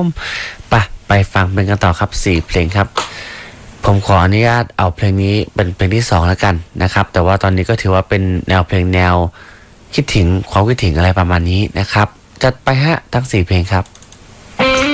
ผมไปฟังเพลงกันต่อครับ4เพลงครับผมขออนุญาตเอาเพลงนี้เป็นเพลงที่2แล้วกันนะครับแต่ว่าตอนนี้ก็ถือว่าเป็นแนวเพลงแนวคิดถึงความคิดถึงอะไรประมาณนี้นะครับจัดไปฮะทั้ง4เพลงครับ